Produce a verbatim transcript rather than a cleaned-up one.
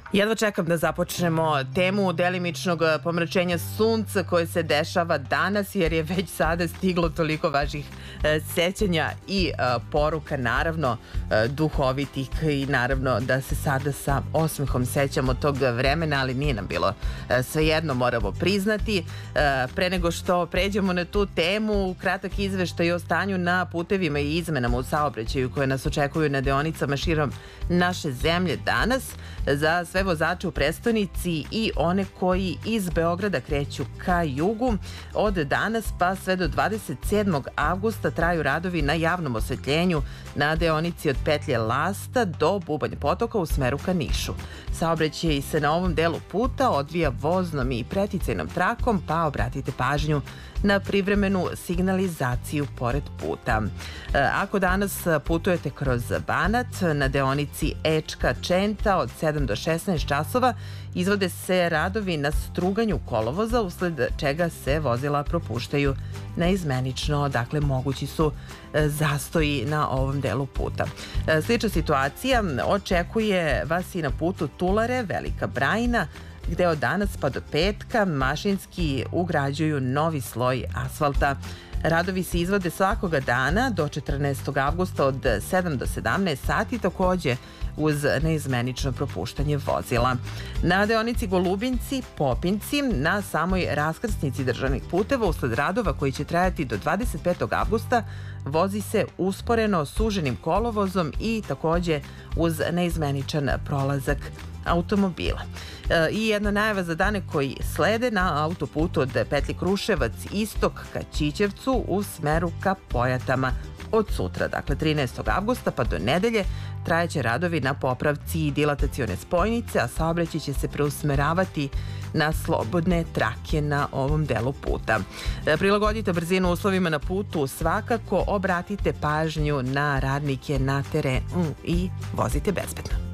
Jedva čekam da započnemo temu delimičnog pomračenja sunca koje se dešava danas, jer je već sada stiglo toliko vaših e, sećanja i e, poruka, naravno e, duhovitih, i naravno da se sada sa osmehom sećamo tog vremena, ali nije nam bilo e, svejedno, moramo priznati. E, pre nego što pređemo na tu temu, kratak izveštaj o stanju na putevima i izmenama u saobraćaju koje nas očekuju na deonicama širom naše zemlje danas. Za sve vozače u prestonici i one koji iz Beograda kreću ka jugu, od danas pa sve do dvadeset sedmog avgusta traju radovi na javnom osvetljenju na deonici od petlje Lasta do Bubanj Potoka u smeru ka Nišu. Saobraćaj se na ovom delu puta odvija voznom i preticajnom trakom, pa obratite pažnju na privremenu signalizaciju pored puta. Ako danas putujete kroz Banat, na deonici Ečka-Čenta od sedam do šesnaest časova izvode se radovi na struganju kolovoza, usled čega se vozila propuštaju neizmenično, dakle mogući su zastoji na ovom delu puta. Slična situacija očekuje vas i na putu Tulare, Velika Brajina, gde od danas pa do petka mašinski ugrađuju novi sloj asfalta. Radovi se izvode svakoga dana do četrnaestog avgusta od sedam do sedamnaest sati, takođe uz neizmenično propuštanje vozila. Na deonici Golubinci, Popinci, na samoj raskrsnici državnih puteva, usled radova koji će trajati do dvadeset petog avgusta, vozi se usporeno suženim kolovozom i takođe uz neizmeničan prolazak automobila. E, I jedna najava za dane koji slede: na autoputu od petlje Kruševac istok ka Ćićevcu u smeru ka Pojatama. Od sutra, dakle trinaestog avgusta pa do nedelje, trajeće radovi na popravci i dilatacione spojnice, a saobraćaj će se preusmeravati na slobodne trake na ovom delu puta. E, prilagodite brzinu uslovima na putu, svakako obratite pažnju na radnike na terenu i vozite bezbedno.